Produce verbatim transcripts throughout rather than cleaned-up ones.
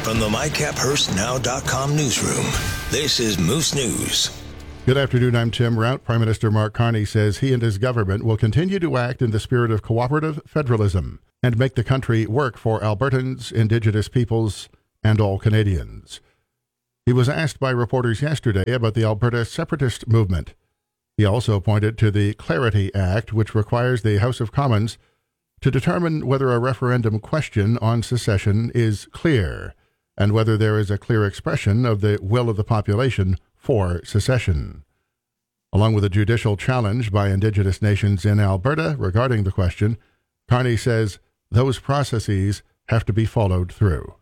From the my cap hurst now dot com newsroom, this is Moose News. Good afternoon, I'm Tim Rout. Prime Minister Mark Carney says he and his government will continue to act in the spirit of cooperative federalism and make the country work for Albertans, Indigenous peoples, and all Canadians. He was asked by reporters yesterday about the Alberta separatist movement. He also pointed to the Clarity Act, which requires the House of Commons to determine whether a referendum question on secession is clear and whether there is a clear expression of the will of the population for secession. Along with a judicial challenge by Indigenous nations in Alberta regarding the question, Carney says those processes have to be followed through.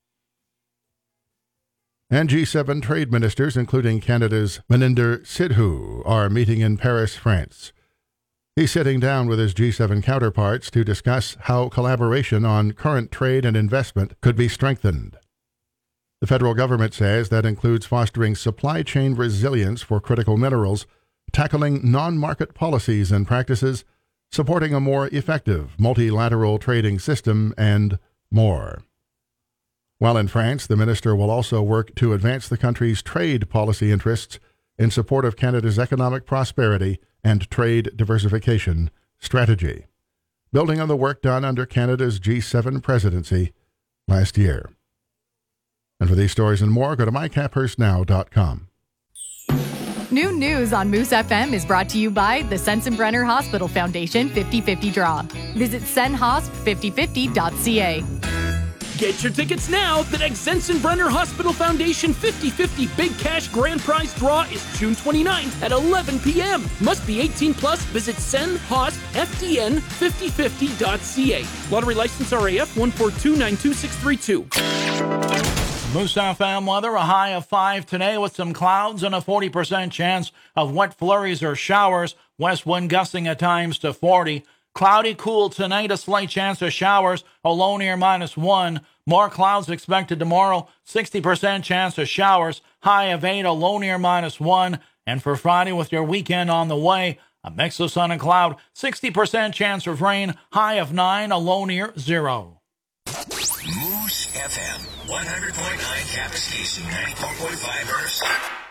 And G seven trade ministers, including Canada's Maninder Sidhu, are meeting in Paris, France. He's sitting down with his G seven counterparts to discuss how collaboration on current trade and investment could be strengthened. The federal government says that includes fostering supply chain resilience for critical minerals, tackling non-market policies and practices, supporting a more effective multilateral trading system, and more. While in France, the minister will also work to advance the country's trade policy interests in support of Canada's economic prosperity and trade diversification strategy, building on the work done under Canada's G seven presidency last year. And for these stories and more, go to my cap hurst now dot com. New news on Moose F M is brought to you by the Sensenbrenner Hospital Foundation fifty fifty Draw. Visit sen hosp fifty fifty dot c a. Get your tickets now. The next Sensenbrenner Hospital Foundation fifty fifty Big Cash Grand Prize Draw is June twenty-ninth at eleven p.m. Must be eighteen plus. Visit sen hosp f d n fifty fifty dot c a. Lottery license R A F one four two nine two six three two. Moose F M weather, a high of five today with some clouds and a forty percent chance of wet flurries or showers. West wind gusting at times to forty. Cloudy, cool tonight, a slight chance of showers, a low near minus one. More clouds expected tomorrow, sixty percent chance of showers, high of eight, a low near minus one. And for Friday with your weekend on the way, a mix of sun and cloud, sixty percent chance of rain, high of nine, a low near zero. Moose F M, one hundred point nine Kapuskasing, ninety-four point five Hurst.